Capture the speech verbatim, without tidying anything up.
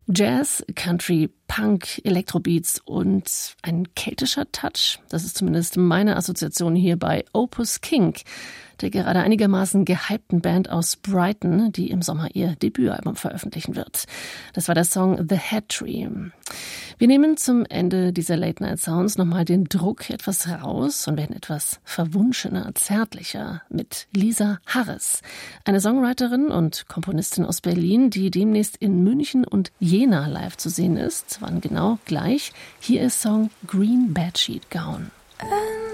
Jazz, Country, Punk, Elektrobeats und ein keltischer Touch. Das ist zumindest meine Assoziation hier bei Opus King, der gerade einigermaßen gehypten Band aus Brighton, die im Sommer ihr Debütalbum veröffentlichen wird. Das war der Song The Head Tree. Wir nehmen zum Ende dieser Late Night Sounds nochmal den Druck etwas raus und werden etwas verwunschener, zärtlicher mit Lisa Harris, eine Songwriterin und Komponistin aus Berlin, die demnächst in München und Jena live zu sehen ist. Wann genau? Gleich. Hier ist Song Green Bedsheet Gown.